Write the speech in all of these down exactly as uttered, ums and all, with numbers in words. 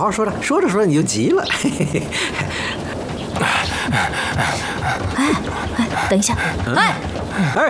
好说着，说着说着你就急了。 哎哎，等一下，哎哎，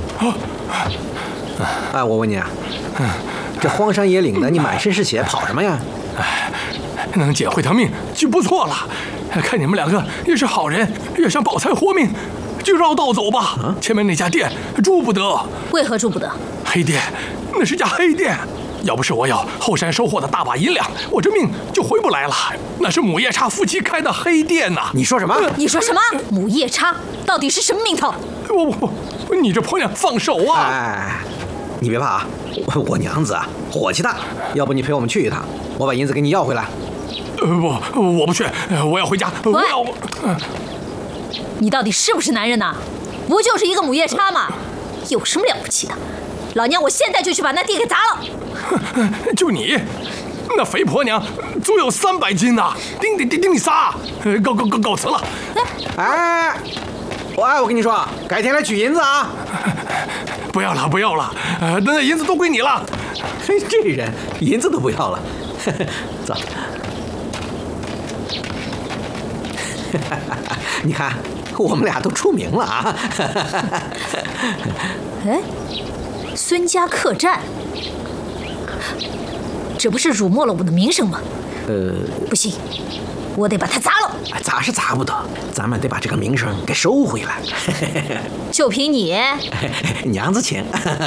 哎，我问你啊，这荒山野岭的，你满身是血，跑什么呀？ 哎，能捡回条命就不错了。看你们两个也是好人，也想保财活命，就绕道走吧。啊、前面那家店住不得。 为何住不得？ 黑店，那是家黑店。要不是我有后山收获的大把银两，我这命就回不来了。那是母夜叉夫妻开的黑店呐！ 你说什么？ 你说什么？母夜叉到底是什么名头？ 我我我，你这婆娘放手啊！ 哎，你别怕啊，我我娘子啊火气大，要不你陪我们去一趟，我把银子给你要回来。 呃不，我不去，我要回家。我要我。呃、 你到底是不是男人呐？不就是一个母夜叉吗？有什么了不起的？老娘我现在就去把那店给砸了！ 就你，那肥婆娘足有三百斤呐，顶顶顶顶你仨，告告告告辞了。 哎，我哎，我跟你说，改天来取银子啊！ 不要了，不要了，呃，那银子都归你了。 嘿，这人银子都不要了，走。你看，我们俩都出名了啊！ 哎，孙家客栈，这不是辱没了我的名声吗？ 呃， 不行，我得把它砸了。 砸是砸不得，咱们得把这个名声给收回来。 就凭你， 娘子请。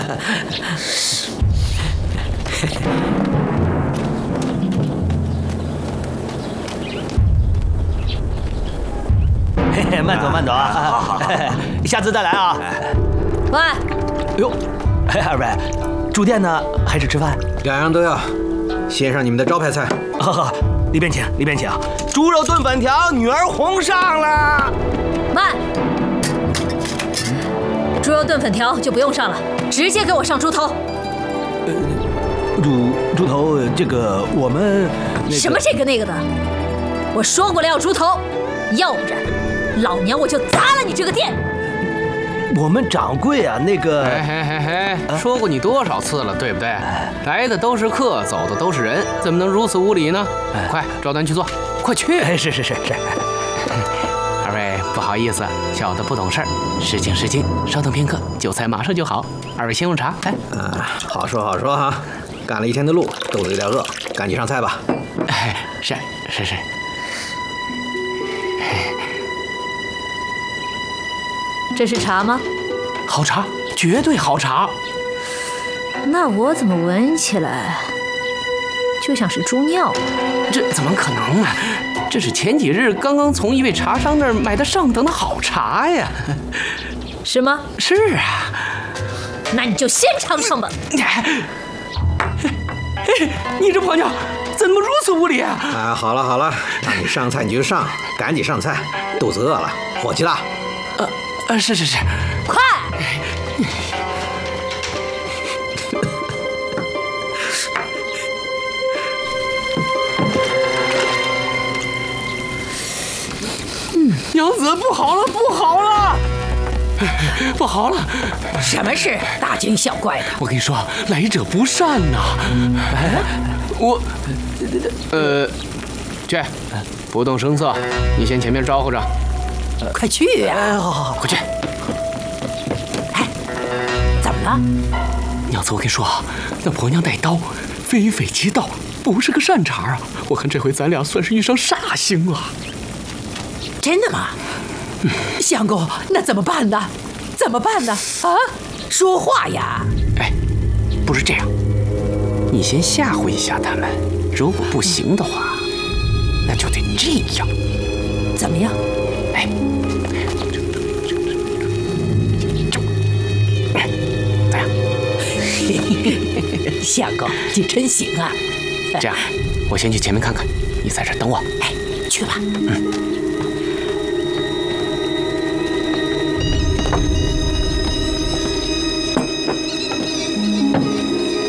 慢走慢走啊！好好好，下次再来啊！ 喂， 哎呦，二位，住店呢还是吃饭？ 两样都要。先上你们的招牌菜。 好好，里边请，里边请。猪肉炖粉条，女儿红上了。 慢，猪肉炖粉条就不用上了，直接给我上猪头。 呃，猪猪头，这个我们、那个、 什么这个那个的？我说过了要猪头，要不然老娘我就砸了你这个店！ 我们掌柜啊，那个…… 嘿嘿嘿嘿，说过你多少次了，对不对？来的都是客，走的都是人，怎么能如此无礼呢？快照单去做，快去！ 是是是是。 二位不好意思，小的不懂事儿，失敬失敬，稍等片刻，酒菜马上就好。二位先用茶，来。 啊，好说好说哈，赶了一天的路，肚子有点饿，赶紧上菜吧。 哎，是是是。 这是茶吗？ 好茶，绝对好茶。 那我怎么闻起来就像是猪尿？ 这怎么可能啊？这是前几日刚刚从一位茶商那儿买的上等的好茶呀。 是吗？ 是啊。 那你就先尝尝吧。 你这婆娘怎么如此无礼啊？ 啊，好了好了，让你上菜你就上，赶紧上菜，肚子饿了，火气大。 呃呃，是是是， 快！ 嗯，娘子不好了，不好了，不好了！ 什么事？大惊小怪的！ 我跟你说，来者不善呐！哎，我，呃，去，不动声色，你先前面招呼着。 呃、快去呀、啊！ 哎，好好好，快去！ 哎，怎么了？ 娘子，我跟你说，那婆娘带刀，非匪即盗，不是个善茬啊！我看这回咱俩算是遇上煞星了。 真的吗？嗯、相公，那怎么办呢？怎么办呢？啊，说话呀！ 哎，不是这样，你先吓唬一下他们，如果不行的话，那就得这样。 怎么样？ 哎，这这这这这样？ 相公，你真行啊！ 这样，我先去前面看看，你在这等我。 哎，去吧。 嗯。